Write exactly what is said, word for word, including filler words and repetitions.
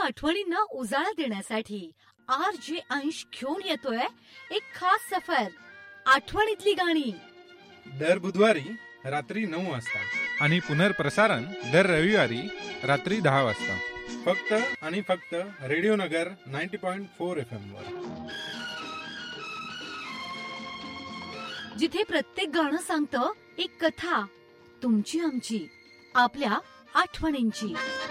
आठवणींना उजाळा देण्यासाठी आर जे अंश घेऊन येतोय एक खास सफर, आठवणीतली गाणी. दर बुधवारी रात्री नऊ वाजता आणि पुनर्प्रसारण दर रविवारी रात्री दहा वाजता. फक्त आणि फक्त रेडिओ नगर ninety point four F M वर, जिथे प्रत्येक गाणं सांगतं एक कथा, तुमची आमची, आपल्या आठवणींची.